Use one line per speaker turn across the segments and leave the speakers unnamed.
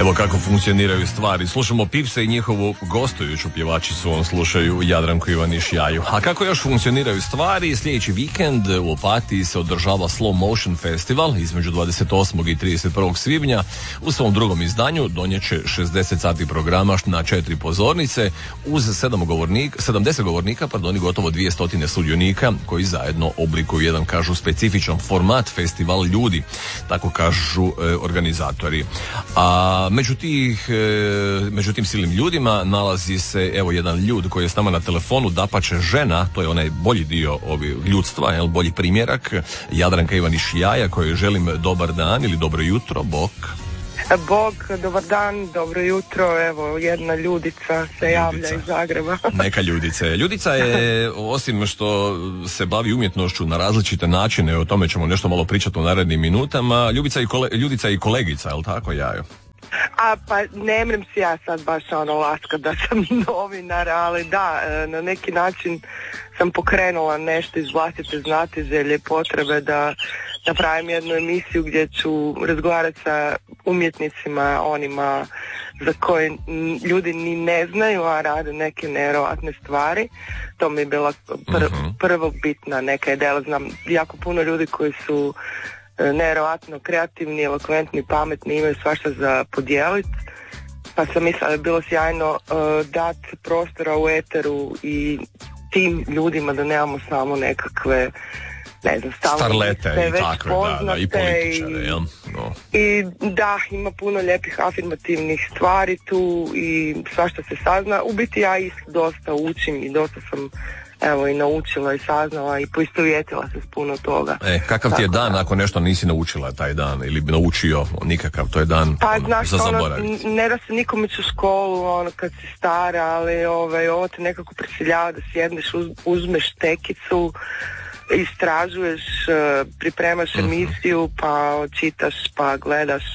Evo kako funkcioniraju stvari. Slušamo Pipse i njihovu gostujuću pjevačicu, u ovom slušaju Jadranku Ivaniš Jaju. A kako još funkcioniraju stvari? Sljedeći vikend u Opatiji se održava Slow Motion Festival između 28. i 31. svibnja. U svom drugom izdanju donjeće 60 sati programa na 4 pozornice uz 70 govornika, i gotovo 200 sudionika koji zajedno oblikuju jedan, kažu, specifičan format festival ljudi, tako kažu organizatori. A među tim silnim ljudima nalazi se evo jedan ljud koji je s nama na telefonu, dapače žena, to je onaj bolji dio ljudstva, bolji primjerak, Jadranka Ivaniš Jaja, kojoj želim dobar dan ili dobro jutro, bok.
Bog, dobar dan, dobro jutro, evo jedna ljudica se javlja iz Zagreba.
Neka ljudica je. Ljudica je, osim što se bavi umjetnošću na različite načine, o tome ćemo nešto malo pričati u narednim minutama, ljudica je i kolegica, je li tako, Jajo?
Pa ne mrem si ja sad baš laska da sam novinar, ali da, na neki način sam pokrenula nešto iz vlastite znatiželje, potrebe da napravim jednu emisiju gdje ću razgovarati sa umjetnicima, onima za koje ljudi ni ne znaju, a rade neke nevjerojatne stvari. To mi je bila prvobitna neka ideja. Znam jako puno ljudi koji su nevjerojatno kreativni, elokventni, pametni, imaju svašta za podijeliti. Pa sam mislila da je bilo sjajno dati prostora u eteru i tim ljudima, da nemamo samo nekakve, ne znam,
starlete i takve, da, i političare, jel? No.
I da, ima puno lijepih afirmativnih stvari tu i svašta se sazna. U biti ja dosta učim i dosta sam i naučila i saznala i poistovjetila se s puno toga.
Kakav ti je dan ako nešto nisi naučila taj dan ili naučio nikakav, to je dan za zaboraviti?
Ne da se nikome u školu kad si stara, ali ovo te nekako prisiljava da sjedneš, uzmeš tekicu, istražuješ, pripremaš emisiju, pa čitaš, pa gledaš.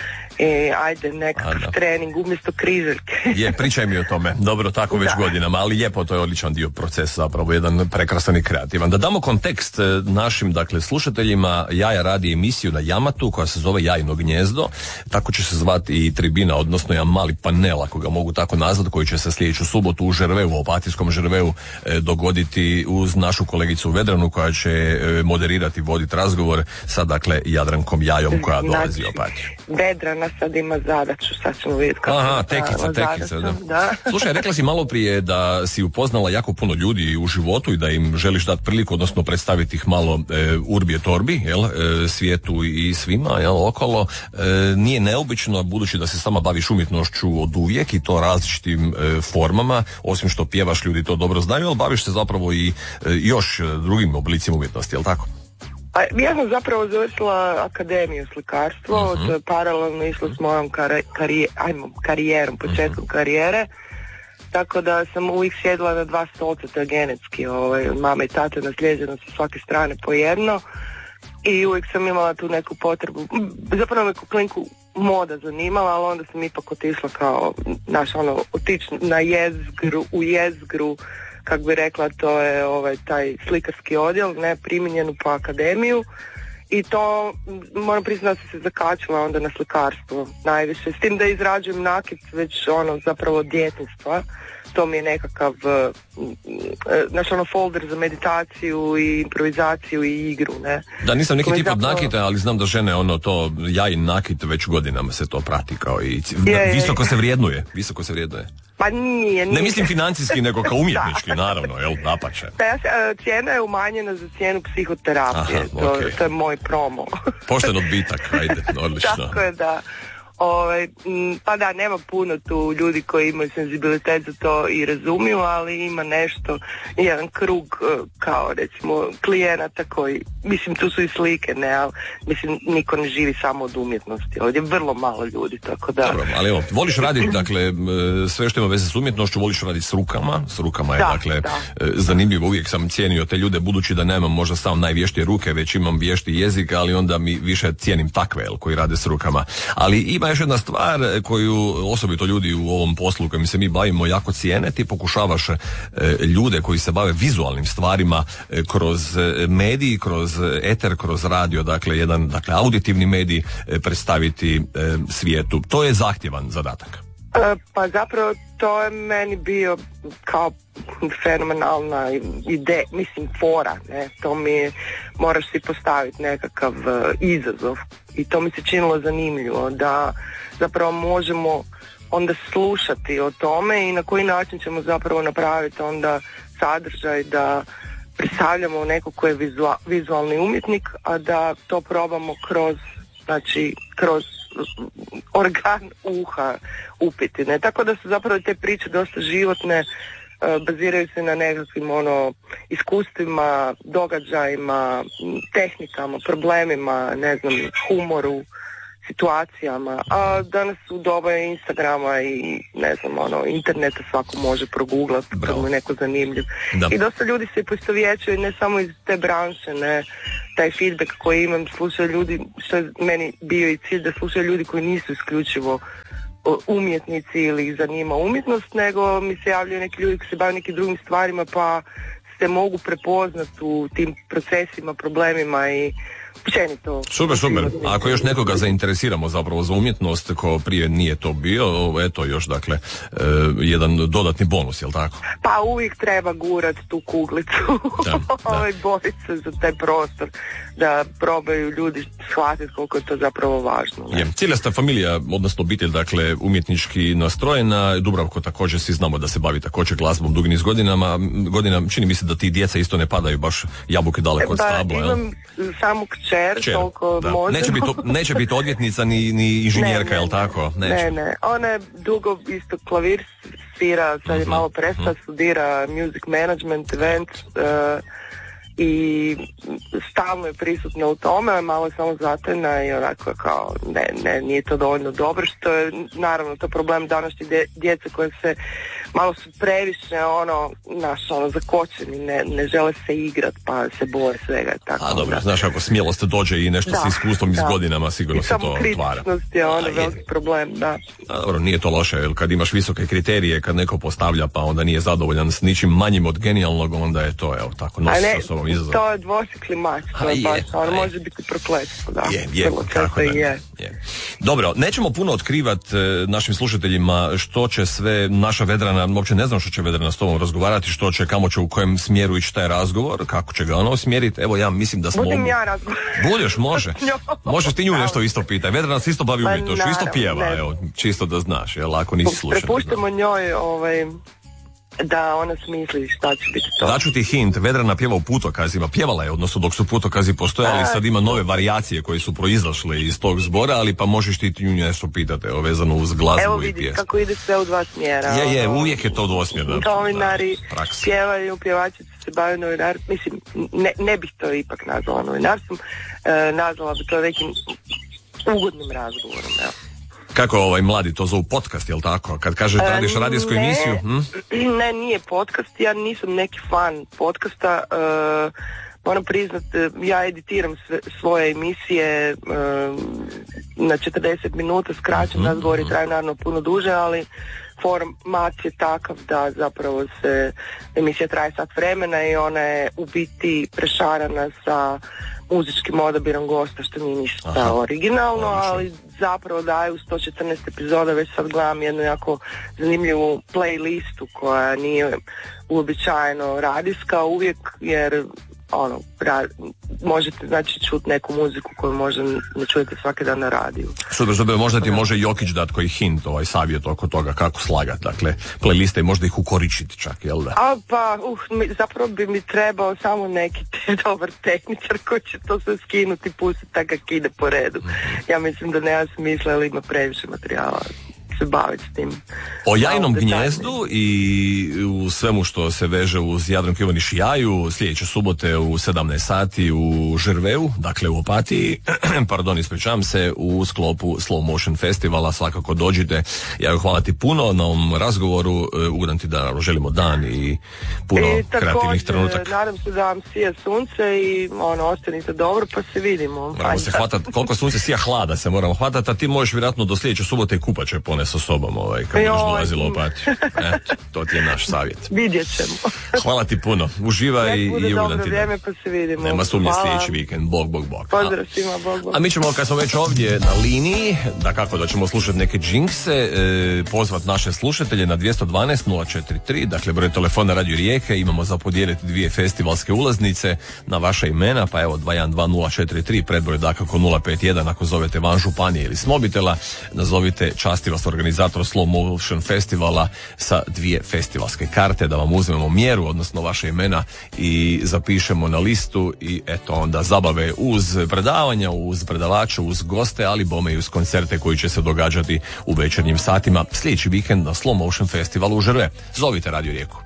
Ajde, nekakav trening umjesto križaljke.
Pričaj mi o tome. Dobro, tako već godinama, ali lijepo, to je odličan dio procesa, zapravo jedan prekrasan i kreativan. Da damo kontekst našim, slušateljima, Jaja radi emisiju na Jamatu koja se zove Jajino gnjezdo, tako će se zvati i tribina, odnosno jedan mali panel, ako ga mogu tako nazvati, koji će se sljedeću subotu u Žerveu, u Opatijskom Žerveu, dogoditi uz našu kolegicu Vedranu koja će moderirati, voditi razgovor sa, Jadrankom Jajom koja dolazi u Opatiju.
Vedrana sad ima zadaću, sad ćemo vidjeti kako
tekica, da. Slušaj, rekla si malo prije da si upoznala jako puno ljudi u životu i da im želiš dati priliku, odnosno predstaviti ih malo urbi et orbi, svijetu i svima, okolo. Nije neobično, budući da se sama baviš umjetnošću od uvijek i to različitim formama, osim što pjevaš, ljudi to dobro znaju, ali baviš se zapravo i još drugim oblicima umjetnosti, jel tako?
Ja sam zapravo završila akademiju slikarstvo, paralelno išla s mojom karijerom, početkom karijere, tako da sam uvijek sjedila na dva stolca, to je genetski, od mame i tate naslijeđeno sa svake strane po jedno i uvijek sam imala tu neku potrebu, zapravo me klinku moda zanimala, ali onda sam ipak otišla kao, otići na u jezgru, kako bi rekla, to je taj slikarski odjel, primijenjenu po akademiju i to moram priznati da sam se zakačila onda na slikarstvo najviše, s tim da izrađujem nakit već zapravo od djetinjstva. To mi je nekakav folder za meditaciju i improvizaciju i igru, ne.
Da, nisam neki tip od nakita, ali znam da žene to Jajin nakit već godinama se to prati kao i visoko se vrijednuje.
Pa nije.
Ne mislim financijski, nego kao umjetnički, naravno, dapače.
Cijena je umanjena za cijenu psihoterapije. To je moj promo.
Pošten odbitak, ajde, odlično.
Tako je, da. Pa da, nema puno tu ljudi koji imaju senzibilitet za to i razumiju, ali ima nešto, jedan krug kao recimo klijenata koji, mislim tu su i slike, ne, ali mislim niko ne živi samo od umjetnosti, ovdje je vrlo malo ljudi, tako da.
Dobro, ali voliš raditi, sve što ima veze s umjetnošću, voliš raditi s rukama je, zanimljivo, uvijek sam cijenio te ljude, budući da nemam možda samo najvještije ruke, već imam vješti jezik, ali onda mi više cijenim takve, koji rade s rukama, ali ima Ima još jedna stvar koju osobito ljudi u ovom poslu kojim se mi bavimo jako cijene. Ti pokušavaš ljude koji se bave vizualnim stvarima kroz mediji, kroz eter, kroz radio, dakle jedan auditivni medij predstaviti svijetu. To je zahtjevan zadatak.
Pa zapravo to je meni bio kao fenomenalna ideja, mislim fora, ne, to mi moraš si postaviti nekakav izazov i to mi se činilo zanimljivo da zapravo možemo onda slušati o tome i na koji način ćemo zapravo napraviti onda sadržaj da predstavljamo neko ko je vizualni umjetnik, a da to probamo kroz organ uha upiti, ne? Tako da su zapravo te priče dosta životne, baziraju se na nekakvim iskustvima, događajima, tehnikama, problemima, ne znam, humoru, situacijama, a danas u doba Instagrama i ne znam, interneta svako može proguglati kad mu je neko zanimljiv. Da. I dosta ljudi se poistovjećuju ne samo iz te branše, ne, taj feedback koji imam, slušaju ljudi, što je meni bio i cilj, da slušaju ljudi koji nisu isključivo umjetnici ili ih zanima umjetnost, nego mi se javljaju neki ljudi koji se bave nekim drugim stvarima pa se mogu prepoznati u tim procesima, problemima i općenito.
Super. Ako još nekoga zainteresiramo zapravo za umjetnost, ko prije nije to bio, eto još dakle jedan dodatni bonus, jel tako?
Pa uvijek treba gurat tu kuglicu, boriti se za taj prostor, da probaju ljudi shvatiti koliko je to zapravo važno. Ne?
Cijela sta familija, odnosno obitelj, dakle umjetnički nastrojena. Dubravko također, svi znamo da se bavi također glazbom dugi niz godina. Čini mi se da ti djeca isto ne padaju baš jabuke daleko od stabla.
Imam samo kćer, toliko može.
Neće biti odvjetnica ni inženjerka, jel tako?
Ne. Ona je dugo isto klavir svira, sad je malo prestala, studira music management, event i stalno je prisutna u tome, malo je samo zatajna i onako kao nije to dovoljno dobro, što je naravno to problem današnje djece koje se malo su previše zakočeni, ne žele se igrat pa se boje svega. Tako,
dobro, znaš, ako smjelost dođe i nešto s iskustvom iz godinama, sigurno se to otvara. I
samokritičnost je veliki problem, da.
Dobro, nije to loše, jer kad imaš visoke kriterije, kad neko postavlja pa onda nije zadovoljan s ničim manjim od genijalnog, onda je to, tako, nosi sa sobom izazov.
To je dvosikli mač, može biti prokletstvo, da.
Je. Dobro, nećemo puno otkrivat našim slušateljima što će sve naša Vedrana, uopće ne znam što će Vedrana s tobom razgovarati, što će, kamo će, u kojem smjeru ići taj razgovor, kako će ga ona usmjeriti. Evo, ja mislim da smo...
Budim ja razgovor.
Budeš, može. Možeš ti nju nešto isto pitaj. Vedrana se isto bavi umjetnošću, isto pjeva, evo, čisto da znaš, jel, ako nisi slušao.
Prepuštamo njoj, da ona smisli šta će biti to.
Daću ti hint, Vedrana pjeva u putokazima, pjevala je, odnosno dok su putokazi postojali, sad ima nove varijacije koje su proizašle iz tog zbora, ali pa možeš ti nju nešto pitati, vezano uz glazbu i pjesmu.
Evo vidiš kako ide sve u dva smjera.
Uvijek je to dvosmjerno.
Novinari pjevaju, pjevačice se bave novinarstvom, mislim, ne bih to ipak nazvala novinarstvom, nazvala bi to nekim ugodnim razgovorom, evo.
Kako mladi to zovu podcast, jel tako? Kad kažeš da radiš radijsku emisiju?
Ne, nije podcast, ja nisam neki fan podcasta, moram priznat, ja editiram svoje emisije na 40 minuta, skraćen razgovori traju naravno puno duže, ali format je takav da zapravo se emisija traje sat vremena i ona je u biti prešarana sa muzičkim odabirom gosta, što nije ništa originalno, ali zapravo daju 114 epizoda, već sad gledam jednu jako zanimljivu playlistu koja nije uobičajeno radijska uvijek, jer možete čuti neku muziku koju možda ne čujete svaki dan na radiju.
Super, možda ti može Jokić dati koji hint, savjet oko toga kako slagati, dakle, playliste i možda ih ukoričiti čak, jel da?
Zapravo bi mi trebao samo neki dobar tehničar koji će to sve skinuti i pustiti tako kak ide po redu. Ja mislim da nema smisla, ali ima previše materijala. se baviti s tim.
O Jajnom gnijezdu i u svemu što se veže uz Jadranku Ivaniš i Jaju sljedeće subote u 17 sati u Žerveu, dakle u Opatiji, pardon, ispričavam se, u sklopu Slow Motion Festivala. Svakako dođite. Jaju, hvala ti puno na ovom razgovoru. Ugodam ti da želimo dan i puno kreativnih trenutaka.
Nadam se da vam sija sunce i ostanite dobro pa se vidimo.
Moramo se hvatati, koliko sunce sija hlada se moramo hvatati, a ti možeš vjerojatno do sljedeće subote i kupače ponesi sa sobom kad budeš dolazila u Opatiju. To ti je naš savjet.
Vidjet ćemo.
Hvala ti puno. Uživaj i ugodan ti
vrijeme pa se vidimo.
Nema sumnje, sljedeći vikend. Bog.
Pozdrav svima, bog.
A mi ćemo, kad smo već ovdje na liniji, da kako da ćemo slušati neke džinkse, pozvat naše slušatelje na 212-043, dakle broj telefona Radio Rijeke, imamo za podijeliti 2 festivalske ulaznice na vaša imena, pa evo 212-043, predbroj dakako 051, ako zovete van županije ili s mobitela, nazovite časti vas organizator Slow Motion Festivala sa 2 festivalske karte, da vam uzmemo mjeru, odnosno vaše imena i zapišemo na listu i eto onda zabave uz predavanja, uz predavače, uz goste, ali bome i uz koncerte koji će se događati u večernjim satima sljedeći vikend na Slow Motion Festivalu u Žerve. Zovite Radio Rijeku.